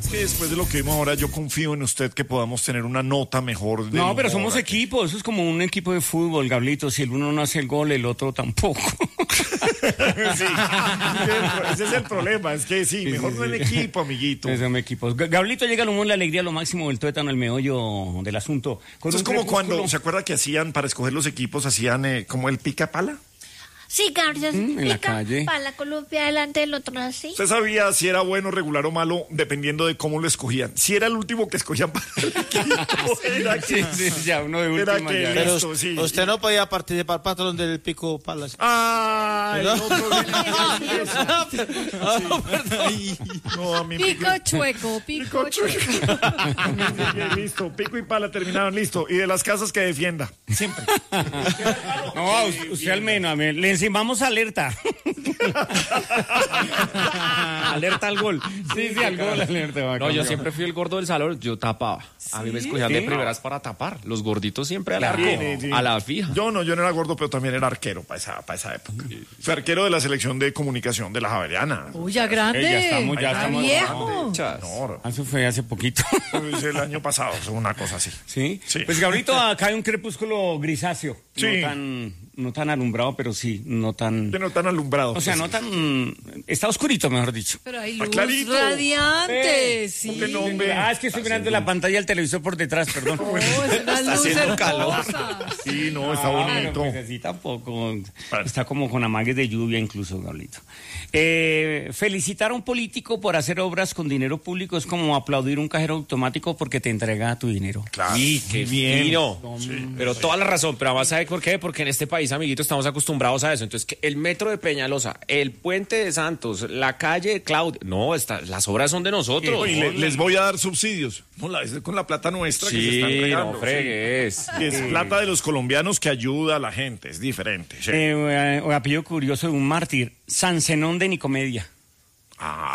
Es que después de lo que vimos ahora, yo confío en usted que podamos tener una nota mejor. No, pero somos equipo, eso es como un equipo de fútbol, Gablito. Si el uno no hace el gol, el otro tampoco. Sí, ese es el problema, es que sí, mejor no en equipo, amiguito. Son equipos. Gablito, llega al humor, la alegría, lo máximo del tuétano, el meollo del asunto. Eso es como cuando, ¿se acuerda que hacían, para escoger los equipos, hacían como el pica pala? Sí, Carlos, en la calle. para la columpia delante del otro así. Usted sabía si era bueno, regular o malo, dependiendo de cómo lo escogían. Si era el último que escogían para el equipo, era que... Sí, ya, uno de última. Era que ya. listo, sí. Usted no podía participar, patrón, del pico palas. ¡Ay! No, no, a mí Pico chueco, pico chueco. Listo, pico y pala terminaron, listo. Y de las casas que defienda, siempre. No, usted al menos, le encimamos alerta. Alerta al gol. Sí, al gol, alerta. No, yo siempre fui el gordo del salón, yo tapaba. A mí me escogían de primeras para tapar. Los gorditos siempre al arco, Sí. a la fija. Yo no era gordo, pero también era arquero para esa época. Fui arquero de la selección de comunicación de la Javeriana. Uy, ya grande. Ya estamos viejo. No, Eso fue hace poquito. es el año pasado, es una cosa así. ¿Sí? Sí. Pues Gabrito, acá hay un crepúsculo grisáceo. Sí. No tan alumbrado, pero sí, no tan... Que no tan alumbrado. O sea, no tan... Está oscurito, mejor dicho. Pero hay Está luz clarito. radiante, sí. ¿Qué nombre? Ah, es que estoy mirando la pantalla del televisor por detrás, perdón. Oh, es una luz hermosa. Sí, no, está Pero bonito. pues así tampoco. Bueno. Está como con amagues de lluvia incluso, Gablito. Felicitar a un político por hacer obras con dinero público es como aplaudir un cajero automático porque te entrega tu dinero. Claro. Sí, qué bien. fino. Pero toda la razón. Pero además, ¿sabe por qué? Porque en este país, amiguito, estamos acostumbrados a eso. Entonces, que el metro de Peñalosa, el puente de Santos, la calle de Claudia... No, las obras son de nosotros. Y les voy a dar subsidios. No, es con la plata nuestra que se Sí, están entregando. no fregues. Y es plata de los colombianos que ayuda a la gente, es diferente. Sí. Apellido curioso de un mártir, San Zenón de Nicomedia. Ah,